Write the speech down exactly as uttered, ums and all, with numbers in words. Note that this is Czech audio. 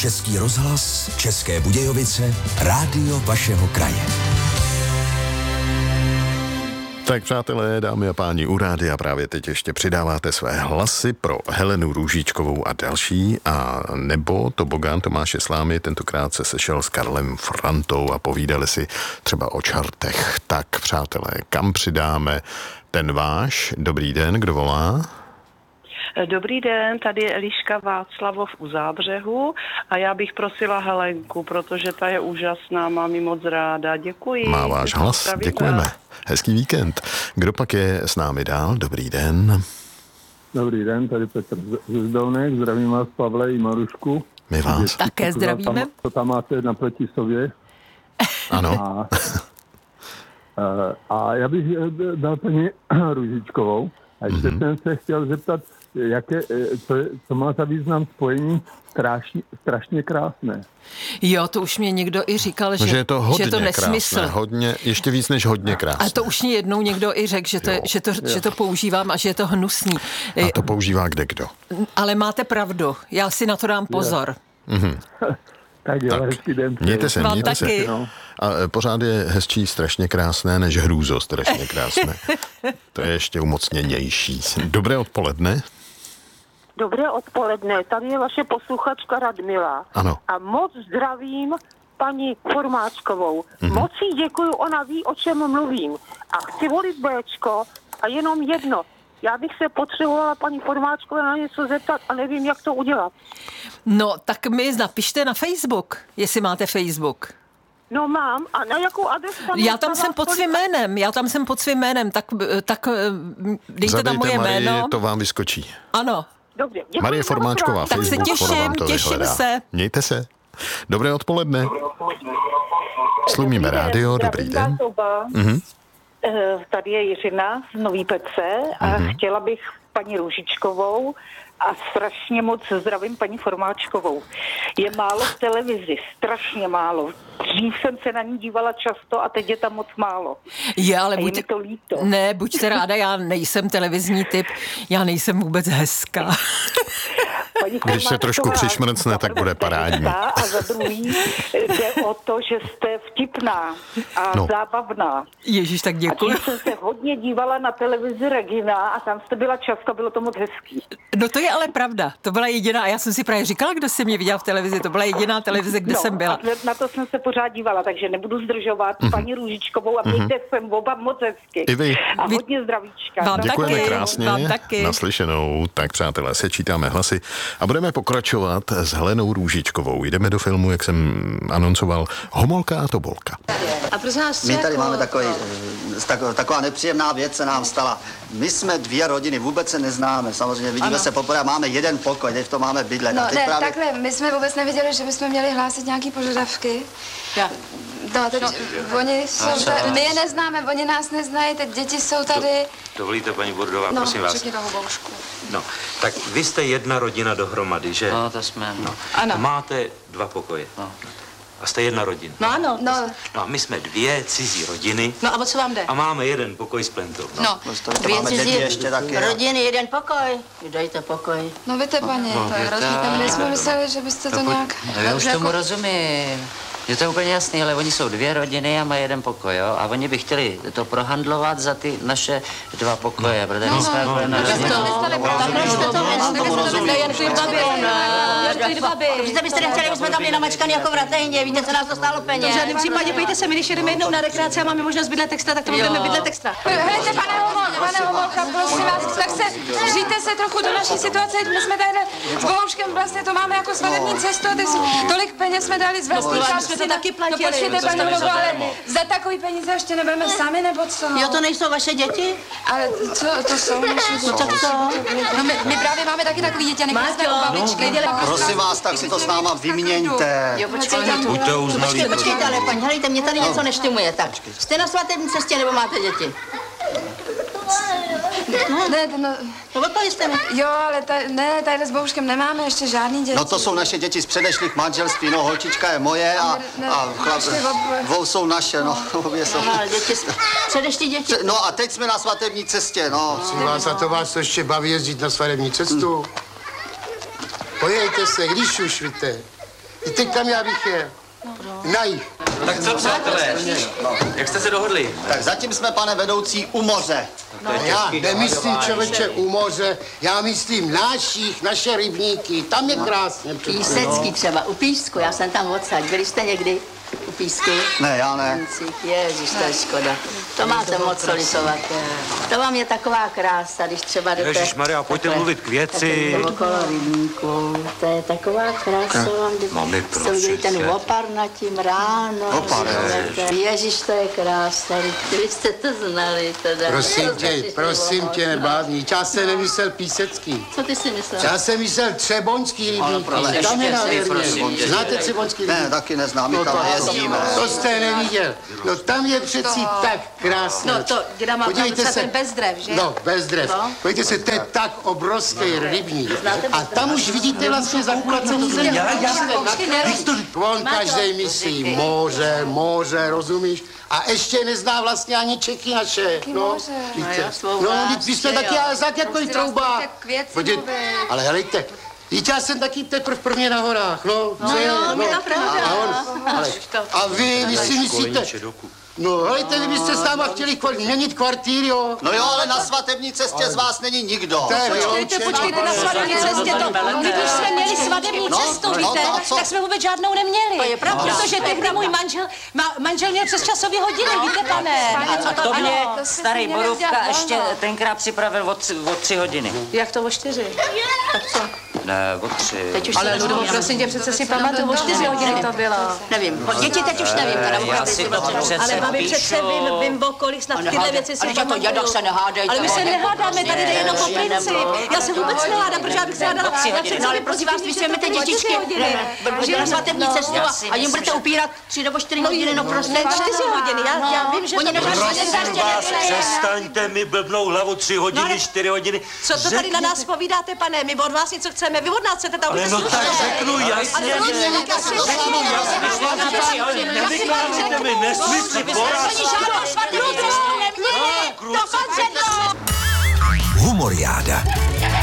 Český rozhlas, České Budějovice, rádio vašeho kraje. Tak přátelé, dámy a páni, u rádia právě teď ještě přidáváte své hlasy pro Helenu Růžičkovou a další, a nebo tobogán Tomáše Slámy tentokrát se sešel s Karlem Frantou a povídali si třeba o čartech. Tak přátelé, kam přidáme ten váš? Dobrý den, kdo volá? Dobrý den, tady je Eliška Václavov u Zábřehu a já bych prosila Helenku, protože ta je úžasná, mám ji moc ráda. Děkuji. Má váš hlas, děkujeme. Hezký víkend. Kdo pak je s námi dál? Dobrý den. Dobrý den, tady Petr ze Zdovnek, zdravím vás Pavle i Marušku. My vás. Také zdravíme. Tam, to tam máte naproti sobě. Ano. A, a já bych dal paní Růžičkovou. A ještě mm-hmm. jsem se chtěl zeptat, jaké, co, co má za význam spojení strašně, strašně krásné. Jo, to už mě někdo i říkal, že, že je to hodně že to nesmysl. Krásné, hodně, ještě víc než hodně krásné. A to už mě jednou někdo i řekl, že to, že, to, že to používám a že je to hnusný. A to používá kdekdo. Ale máte pravdu, já si na to dám pozor. Mm-hmm. Tak jo, hezký den. Mějte se, mějte Vám se. taky. A pořád je hezčí strašně krásné, než hrůzo strašně krásné. To je ještě umocněnější. Dobré odpoledne. Dobré odpoledne, tady je vaše posluchačka Radmila. Ano. A moc zdravím paní Formáčkovou. Mm-hmm. Moc jí děkuju, ona ví, o čem mluvím. A chci volit Béčko a jenom jedno. Já bych se potřebovala paní Formáčkové na něco zeptat a nevím, jak to udělat. No, tak mi napište na Facebook, jestli máte Facebook. No mám. A na jakou adresu? Já tam jsem pod svým jménem, já tam jsem pod svým jménem, tak, tak dejte Zadejte tam moje Marii, jméno. To vám vyskočí. Ano. Dobře, děkuji. Marie Formáčková, tak Facebook, se těším, to těším vyhledá. se. Mějte se. Dobré odpoledne. Slumíme rádio, dobrý den. Mhm. Tady je Jiřina z Nový Pece a Mhm. chtěla bych paní Růžičkovou a strašně moc zdravím paní Formáčkovou. Je málo v televizi, strašně málo. Dřív jsem se na ní dívala často a teď je tam moc málo. Je, ale a je buď, mi to líto. Ne, buďte ráda, já nejsem televizní typ, já nejsem vůbec hezká. Paní Když se trošku přišmrcne, tak bude parádní. A za druhý jde o to, že jste vtipná a No. zábavná. Ježíš, tak A děkuji. tím jsem se hodně dívala na televizi Regina a tam jste byla často, bylo to moc hezký. No to je ale pravda, to byla jediná, a já jsem si právě říkala, kdo se mě viděl v televizi, to byla jediná televize, kde no, jsem byla. A na to jsem se pořád dívala, takže nebudu zdržovat mm-hmm. paní Růžičkovou a mějte se oba moc hezky. I vy. A Vy- hodně zdravíčka. Vám Děkujeme taky, krásně. vám taky. Naslyšenou. Tak přátelé, sečítáme hlasy a budeme pokračovat s Helenou Růžičkovou. Jdeme do filmu, jak jsem anoncoval, Homolka a Tobolka. A prosím vás, My tady jako... máme takový, taková, taková nepříjemná věc se nám stala. My jsme dvě rodiny, vůbec se neznáme, samozřejmě vidíme Ano. se poprvé, máme jeden pokoj, teď v tom máme bydlet. No a teď ne, právě... takhle, my jsme vůbec nevěděli, že bychom měli hlásit nějaký požadavky. Já. No, teď no. Oni jsou tady, my je neznáme, oni nás neznají, teď děti jsou tady. Dovolíte, paní Bordová, No, prosím vás. řekni toho boušku. No, tak vy jste jedna rodina dohromady, že? No, to jsme. No. Ano. A máte dva pokoje. No. A jste jedna rodina. No ano. No, No a my jsme dvě cizí rodiny no a o co vám jde? a máme jeden pokoj s plentou. No, To máme děti ještě taky. Rodiny, jeden pokoj. Dejte pokoj. no víte, paní, No, to je víte, hrozný. My jsme no. mysleli, že byste to No, nějak... No, já už jako- tomu rozumím. Je to úplně jasný, ale oni jsou dvě rodiny a mají jeden pokoj, jo? A oni by chtěli to prohandlovat za ty naše dva pokoje, protože my jsme úplně na Tak jste to Víte, byste nechtěli, my jsme tam měli namačkaný jako v Ratejně, víte, co nás to stálo peněz. V žádném případě, pojďte se, my když jedeme jednou na rekreaci a máme možnost bydlet extra, tak to budeme bydlet extra. Hejte, pane Homol, pane Homolka, prosím vás, tak se vžijte se trochu do naší situace. My jsme tady s Bohuškem vlastně to máme jako svatební cestu, ty si, tolik peněz jsme dali z vlastní No, kapsy. jsme to taky platili. No počkejte, pane Homolko, ale za takový peníze ještě nebudeme sami, nebo co? Jo, to nejsou vaše děti? Ale co, to jsou naši děti. No tak co? No my, my právě máme taky takový děti, nechali jsme u babičky. Prosím vás, tak si to s náma vyměňte. Jo, počkejte. Buďte uznalí. Počkejte, počkejte, ale paní, helejte, mě tady něco neštimuje, tak. Jste na svatební cestě, nebo máte děti? No, ne, no, No, odpovězte mi. jo, ale ta, ne, tady s Bohuškem nemáme ještě žádný děti. No to jsou naše děti z předešlých manželství, no holčička je moje a, Ne, a chlap, dvou jsou naše, no, obě jsou. No, ale děti, předešli děti. No a teď jsme na svatební cestě, no. Vás a to vás to ještě baví jezdit na svatební cestu? Pojďte se, když už víte. Víte, kam já bych jel? Na jich. Tak co, přátelé? Jak jste se dohodli? Tak zatím jsme, pane vedoucí, u moře. No, já nemyslím, člověče, u moře, já myslím našich, naše rybníky, tam je krásně. Písecký třeba, u Písku, já jsem tam odsaď. Byli jste někdy u Písku? Ne, já ne. Ježiš, to je škoda. To máte moc co litovat. To vám je taková krása, když třeba jdete... Ježišmarja, pojďte mluvit k věci. Okolo rybníku, to je taková krása vám, kdy Mami, jste udělali ten opar nad tím ráno. Opar, Ježiš, to je krása, vy jste to znali teda. Prosím tě, prosím tě, neblázni. Já jsem nemyslel Písecký. Co ty si myslel? Já jsem myslel Třeboňský rybník. Tam je nádherně. Znáte Třeboňský rybník? Ne, taky neznám, my tam jezdíme. To jste neviděl. No tam je přeci tak krásné. No to, děda má Podívejte pravdu, se. ten bez drev, že? No, bez drev. No. Podívejte se, to je tak obrovský rybník. A tam už vidíte vlastně zakulacený zem. On každej myslí moře, moře, rozumíš? A ještě nezná vlastně ani Čechy naše. No, víte. No, vy jsme taky tak jako i trouba. Ale helejte, víte, já jsem taky teprv prvně na horách, no. No jo, no, a, on, ale, a vy, vy si myslíte, no, helejte, vy byste s náma chtěli kvar, měnit kvartír, jo. No jo, ale na svatební cestě z vás není nikdo. Počkejte, počkejte, na svatební cestě to, když jsme měli svatební No, cestu, no, víte, no, a co? tak jsme vůbec žádnou neměli. To je pravda. Protože tehdy můj manžel, ma, manžel měl přes časové hodiny, víte, pane. A to mě Ano, starý Borůvka ještě tenkrát připravil o tři, o tři hodiny. Jak to o čtyři? Tak co? Ne, o tři. Ale Ludovo, prosím tě, přece si pamatuju, o čtyři hodiny to bylo. Nevím, děti teď už nevím. Já si to přece Ale babi, píšu. přece vím, vím o kolik snad tyhle věci si Ale to jadok se nehádejte. Ale my se nehádáme, tady jde jenom o princip. Já se vůbec nehádám, protože já bych se hádala. No ale prosím vás, když vezmete dětičky budete na svatební cestu a jim budete upírat tři nebo čtyři hodiny, no prostě. Čtyři hodiny, já, já vím, že to Prosím vás, přestaňte mi blbnou hlavu tři hodiny, čtyři hodiny. Co to tady na nás povídáte, pane? My od vás něco chceme, vy od nás chcete tam Ale no tak řeknu jasně, řeknu jasně, ale nevykládejte mi nesmysly, poraz. žádnou svatební cestu neměli, dokonce to... Humoriáda.